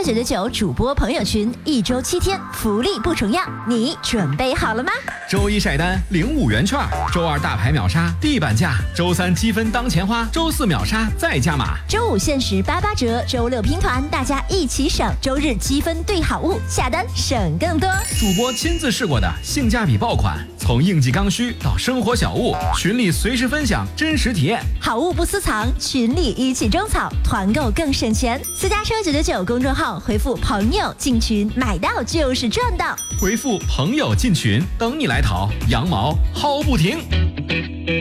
999主播朋友群，1周7天，福利不重样，你准备好了吗？ 周一晒单领5元券，周二大牌秒杀地板价，周三积分当钱花，周四秒杀再加码， 周5限时88折，周6拼团，大家一起省，周日积分兑好物，下单省更多。 主播亲自试过的性价比爆款，从应季刚需到生活小物，群里随时分享真实体验， 好物不私藏，群里一起种草，团购更省钱。私家车999公众号回复朋友进群，买到就是赚到。 回复朋友进群，等你来淘，羊毛薅不停。